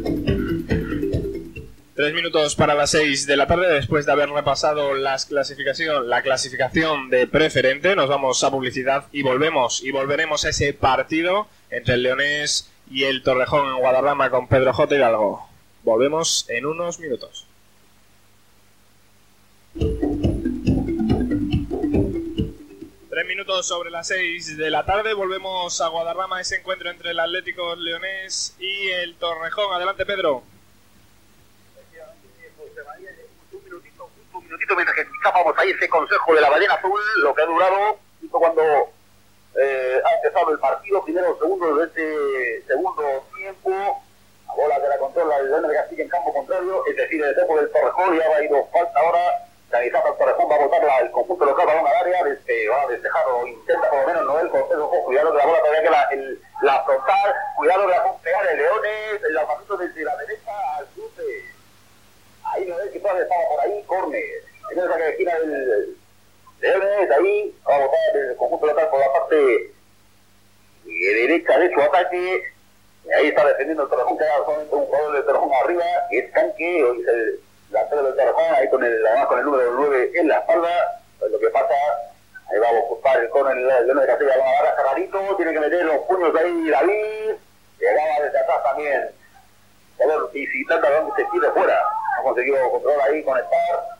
3 minutos para las 6 de la tarde, después de haber repasado la clasificación de preferente, nos vamos a publicidad y volveremos a ese partido entre el Leonés y el Torrejón en Guadarrama con Pedro J. Hidalgo. Volvemos en unos minutos. 3 minutos sobre las 6 de la tarde, volvemos a Guadarrama, ese encuentro entre el Atlético Leonés y el Torrejón. Adelante, Pedro. Un minutito mientras que escuchábamos ahí ese consejo de la ballena azul, lo que ha durado justo cuando ha empezado el partido, primero o segundo de este segundo tiempo. La bola que la controla el León de Castilla en campo contrario, es decir, el equipo del Torrejón. Ya va a ir falta ahora. Canizata el Torrejón va a botarla el conjunto local, balón al área, va a despejar o intenta por lo menos Noel con Pedro. Cuidado que la bola todavía que la frontal, cuidado que la va a pegar el Leones, el lanzamiento desde la derecha al cruce. Ahí Noel que todavía estaba por ahí, córner. En esa que esquina del Leones, ahí va a botar el conjunto local por la parte derecha de su ataque. Y ahí está defendiendo el Torrejón, que era solamente un jugador del Torrejón arriba, que es Canque, hoy es el delantero del Torrejón, ahí además con el número 9 en la espalda. Pues lo que pasa, ahí va a buscar el córner el León de Castilla, va a agarrar Carrarito, tiene que meter los puños ahí David, llegaba desde atrás también. A ver, visitando a donde se tire fuera, ha conseguido controlar ahí, conectar.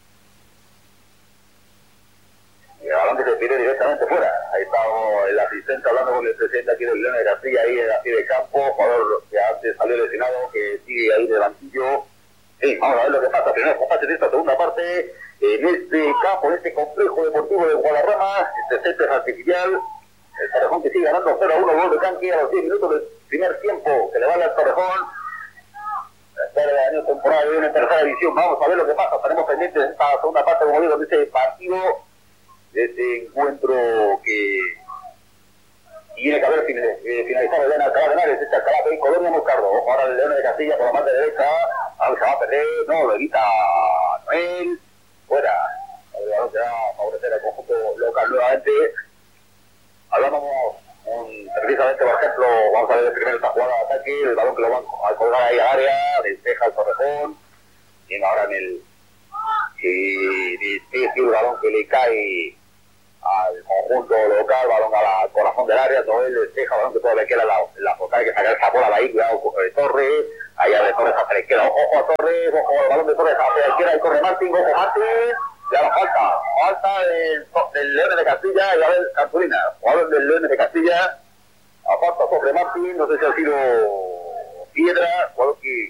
Y el balón que se tire directamente fuera. Ahí está el asistente hablando con el presidente aquí del León de Castilla, ahí en la pie de campo, jugador que antes salió lesionado, que sigue ahí de banquillo. Sí, vamos a ver lo que pasa. Primero compás de esta segunda parte, en este campo, en este complejo deportivo de Guadarrama, este césped artificial. El Torrejón que sigue ganando 0-1, gol de Canque a los 10 minutos del primer tiempo, que le vale al Torrejón. Tercer año temporada de una tercera división. Vamos a ver lo que pasa. Tenemos pendientes esta segunda parte, como digo, de este partido, de este encuentro que tiene que haber finalizado el León Alcalá de Henares, este Alcalá de Colonia Moscardo. Ahora el León de Castilla por la parte derecha, ahora se va a perder, no, lo evita Noel, fuera. El balón se va a favorecer al conjunto local nuevamente. Hablábamos precisamente, por ejemplo, vamos a ver primero esta jugada de ataque, el balón que lo van a colgar ahí al área, despeja el Torrejón, tiene ahora en el despeje el balón que le cae al conjunto local, balón al corazón del área, Noel despeja, balón que todavía queda la focal, hay que sacar esa bola de ahí, cuidado de Torres, allá de Torres hacia la izquierda, ojo a Torres, ojo al balón de Torres hacia la izquierda, ahí corre Martín, ojo Martín, ya la falta del León de Castilla y a ver Cartulina, jugador del León de Castilla, a falta sobre Martín, no sé si ha sido Piedra, jugador que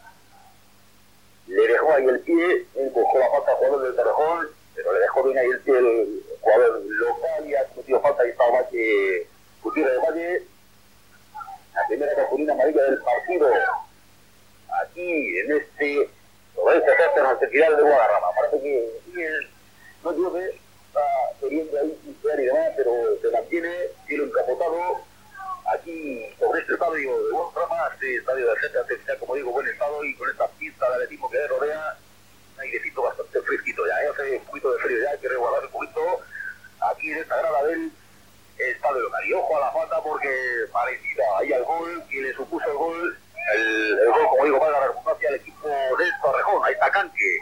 le dejó ahí el pie, buscó la falta al jugador del Torrejón, pero le dejó bien ahí el pie el jugador local y ha cometido falta y estaba Valle, Gutiérrez de Valle. La primera cartulina amarilla del partido, aquí en este, sobre este césped artificial de Guadarrama. Parece que no digo que está queriendo ahí pincear y demás, pero se mantiene, cielo encapotado. Aquí sobre este estadio de Guadarrama, este estadio del césped artificial, como digo, buen estado y con esta pista de atletismo que rodea, un airecito bastante fresquito ya, hace un poquito de frío ya, hay que resguardar un poquito aquí en esta grada del estadio local. Y ojo a la falta porque parecida ahí al gol que le supuso el gol, el gol, como digo, valga la redundancia, al equipo del Torrejón. Ahí está Canque.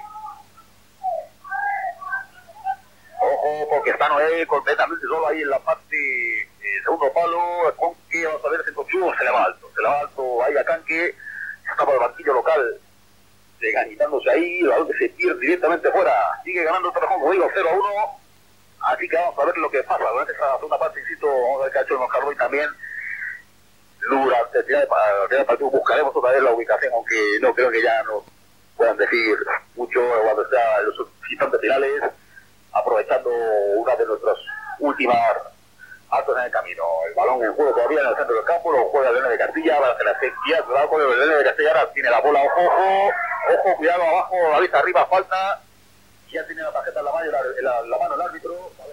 Ojo porque está Noé completamente solo ahí en la parte segundo palo, con que vamos a ver, se le va alto ahí a Canque, está por el banquillo local, ganitándose ahí, el balón que se pierde directamente fuera, sigue ganando el Torrejón, como digo, 0-1, así que vamos a ver lo que pasa durante esta segunda parte, insisto, vamos a ver qué ha hecho el Moscardo y también durante el final del partido buscaremos otra vez la ubicación, aunque no creo que ya nos puedan decir mucho cuando está en los instantes finales, aprovechando una de nuestras últimas actos en el camino. El balón en juego todavía en el centro del campo, lo juega el León de Castilla, va a hacer la sexta, cuidado con el León de Castilla, ahora tiene la bola, ojo, cuidado abajo, la vista arriba, falta, ya tiene la tarjeta en la mano el árbitro,